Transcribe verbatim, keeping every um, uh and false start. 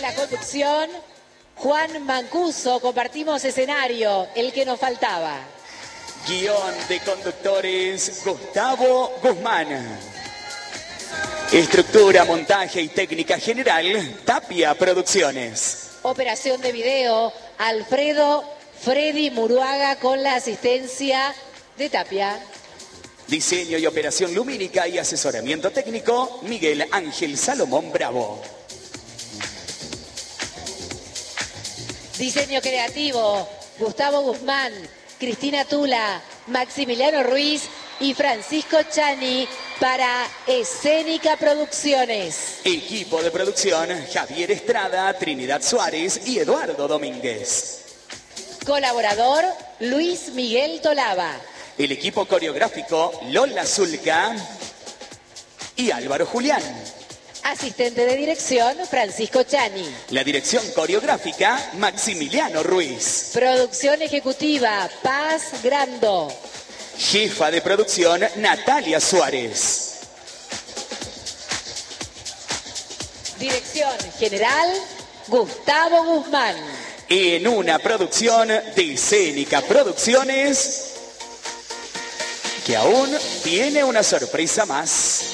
la conducción, Juan Mancuso. Compartimos escenario, el que nos faltaba. Guión de conductores, Gustavo Guzmán. Estructura, montaje y técnica general, Tapia Producciones. Operación de video, Alfredo Freddy Muruaga con la asistencia de Tapia. Diseño y operación lumínica y asesoramiento técnico, Miguel Ángel Salomón Bravo. Diseño creativo, Gustavo Guzmán, Cristina Tula, Maximiliano Ruiz y Francisco Chani para Escénica Producciones. Equipo de producción, Javier Estrada, Trinidad Suárez y Eduardo Domínguez. Colaborador, Luis Miguel Tolaba. El equipo coreográfico, Lola Zulca y Álvaro Julián. Asistente de dirección, Francisco Chani. La dirección coreográfica, Maximiliano Ruiz. Producción ejecutiva, Paz Grando. Jefa de producción, Natalia Suárez. Dirección general, Gustavo Guzmán. En una producción de Escénica Producciones, que aún tiene una sorpresa más.